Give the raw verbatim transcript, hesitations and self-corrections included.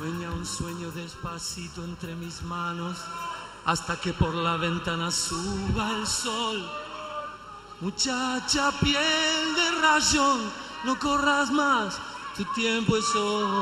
Sueña un sueño despacito entre mis manos, hasta que por la ventana suba el sol. Muchacha piel de rayón, no corras más, tu tiempo es hoy.